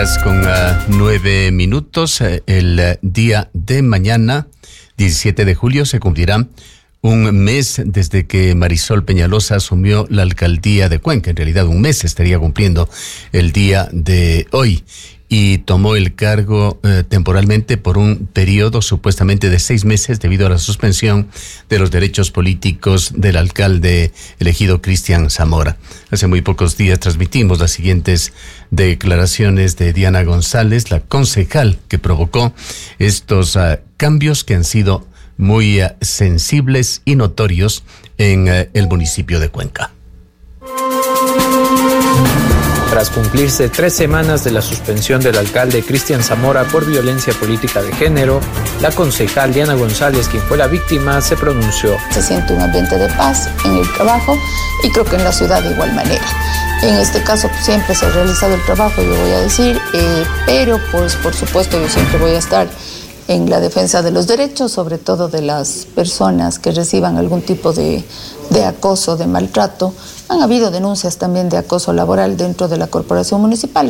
6:09. El día de mañana, 17 de julio, se cumplirá un mes desde que Marisol Peñalosa asumió la alcaldía de Cuenca. En realidad, un mes estaría cumpliendo el día de hoy. Y tomó el cargo temporalmente por un periodo supuestamente de 6 meses debido a la suspensión de los derechos políticos del alcalde elegido Cristian Zamora. Hace muy pocos días transmitimos las siguientes declaraciones de Diana González, la concejal que provocó estos cambios que han sido muy sensibles y notorios en el municipio de Cuenca. Tras cumplirse 3 semanas de la suspensión del alcalde Cristian Zamora por violencia política de género, la concejal Diana González, quien fue la víctima, se pronunció. Se siente un ambiente de paz en el trabajo y creo que en la ciudad de igual manera. En este caso siempre se ha realizado el trabajo, yo voy a decir, pero pues por supuesto yo siempre voy a estar en la defensa de los derechos, sobre todo de las personas que reciban algún tipo de acoso, de maltrato. Han habido denuncias también de acoso laboral dentro de la corporación municipal.